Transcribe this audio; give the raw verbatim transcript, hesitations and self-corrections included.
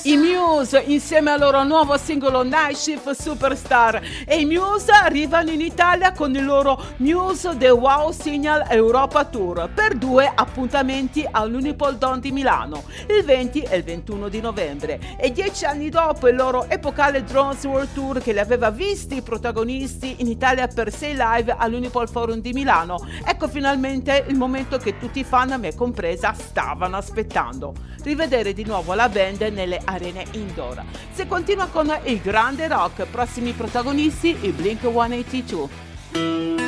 I Muse insieme al loro nuovo singolo Night Shift Superstar, e i Muse arrivano in Italia con il loro Muse The Wow Signal Europa Tour per due appuntamenti all'Unipol Dome di Milano il venti e il ventuno di novembre, e dieci anni dopo il loro epocale Drones World Tour che li aveva visti protagonisti in Italia per sei live all'Unipol Forum di Milano. Ecco finalmente il momento che tutti i fan, me compresa, stavano aspettando: rivedere di nuovo la band nelle arene indoor. Se continua con il grande rock, prossimi protagonisti i Blink centottantadue.